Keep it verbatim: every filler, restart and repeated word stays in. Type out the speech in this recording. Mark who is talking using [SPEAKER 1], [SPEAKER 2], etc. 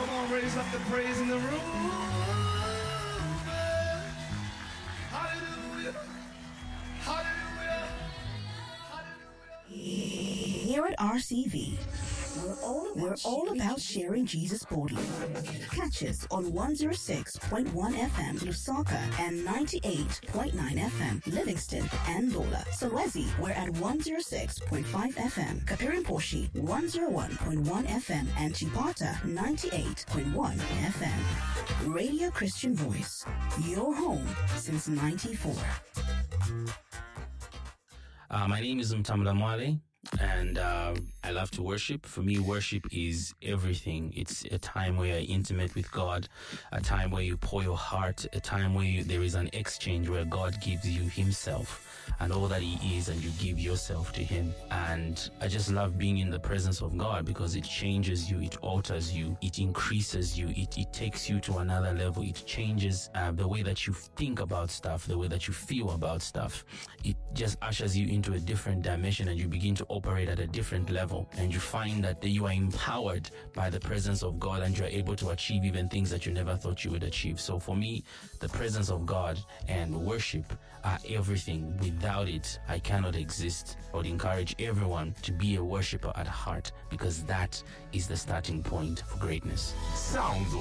[SPEAKER 1] Come on, raise up the praise in the room. Hallelujah. Hallelujah. Hallelujah.
[SPEAKER 2] Here at R C V, we're all, we're all about sharing Jesus boldly. Catch us on one oh six point one F M Lusaka and ninety-eight point nine F M Livingston and Lola. Solwezi, we're at one oh six point five F M. Kapirimposhi, one oh one point one F M and Chipata, ninety-eight point one F M. Radio Christian Voice, your home since ninety-four.
[SPEAKER 3] Uh, my name is Mtamla Mwale, and uh, I love to worship. For me, worship is everything. It's a time where you're intimate with God, a time where you pour your heart, a time where you, there is an exchange where God gives you himself and all that he is, and you give yourself to him. And I just love being in the presence of God because it changes you, it alters you, it increases you, it, it takes you to another level. It changes uh, the way that you think about stuff, the way that you feel about stuff. It just ushers you into a different dimension, and you begin to operate at a different level, and you find that you are empowered by the presence of God, and you're able to achieve even things that you never thought you would achieve. So for me, the presence of God and worship are everything. Without it, I cannot exist. I would encourage everyone to be a worshiper at heart, because that is the starting point for greatness.
[SPEAKER 4] Sounds